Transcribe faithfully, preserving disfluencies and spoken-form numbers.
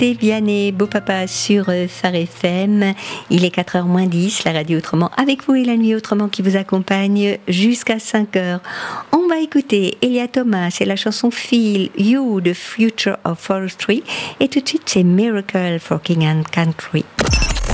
écoutez Vianney, Beau Papa sur Phare F M. Il est quatre heures moins dix, la radio Autrement avec vous et la nuit Autrement qui vous accompagne jusqu'à cinq heures. On va écouter Elia Thomas, c'est la chanson Feel You, The Future of Forestry. Et tout de suite, c'est Miracle for King and Country.